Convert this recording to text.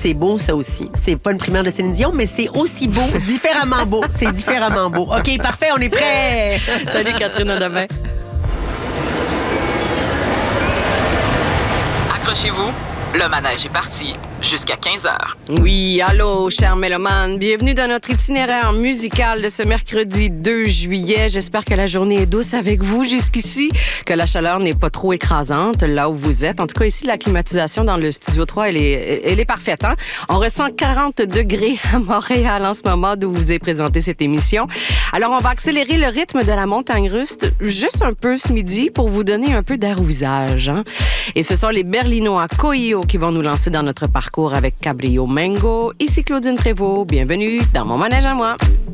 c'est beau, ça aussi. C'est pas une primaire de Céline Dion, mais c'est aussi beau, différemment beau. C'est différemment beau. OK, parfait, on est prêts. Salut Catherine, à demain. Accrochez-vous, le manège est parti jusqu'à 15h. Oui, allô, chers mélomanes. Bienvenue dans notre itinéraire musical de ce mercredi 2 juillet. J'espère que la journée est douce avec vous jusqu'ici, que la chaleur n'est pas trop écrasante là où vous êtes. En tout cas, ici, la climatisation dans le Studio 3, elle est parfaite. Hein? On ressent 40 degrés à Montréal en ce moment d'où vous est présentée cette émission. Alors, on va accélérer le rythme de la montagne russe juste un peu ce midi pour vous donner un peu d'air au visage. Hein? Et ce sont les Berlinois Coio qui vont nous lancer dans notre parcours avec Cabrio Mango. Ici Claudine Prévost. Bienvenue dans mon manège à moi.